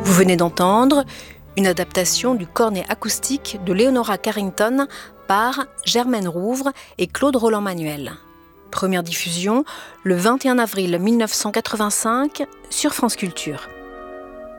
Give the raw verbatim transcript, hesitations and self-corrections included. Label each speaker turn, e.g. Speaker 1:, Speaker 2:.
Speaker 1: Vous venez d'entendre une adaptation du cornet acoustique de Leonora Carrington par Germaine Rouvre et Claude Roland-Manuel. Première diffusion le vingt et un avril mille neuf cent quatre-vingt-cinq sur France Culture.